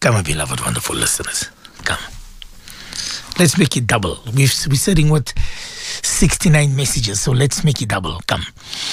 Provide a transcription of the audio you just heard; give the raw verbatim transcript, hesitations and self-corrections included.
Come, my beloved, wonderful listeners. Come. Let's make it double. We've, we're sitting with sixty-nine messages, so let's make it double. Come.